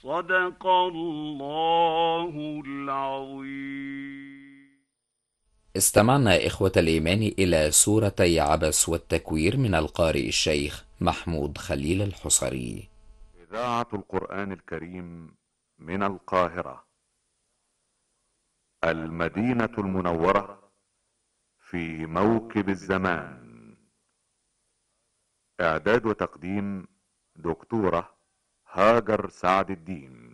صدق الله العظيم. استمعنا إخوة الإيمان إلى سورتي عبس والتكوير من القارئ الشيخ محمود خليل الحصري. إذاعة القرآن الكريم من القاهرة، المدينة المنورة، في موكب الزمان. إعداد وتقديم دكتورة هاجر سعد الدين.